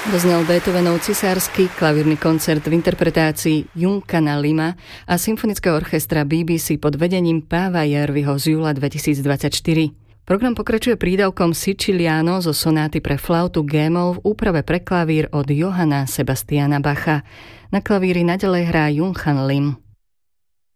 Doznel Beethovenov cisársky klavírny koncert v interpretácii Junkana Lima a symfonického orchestra BBC pod vedením Páva Järviho z júla 2024. Program pokračuje prídavkom Siciliano zo sonáty pre flautu G-moll v úprave pre klavír od Johanna Sebastiana Bacha. Na klavíri naďalej hrá Junghan Lim.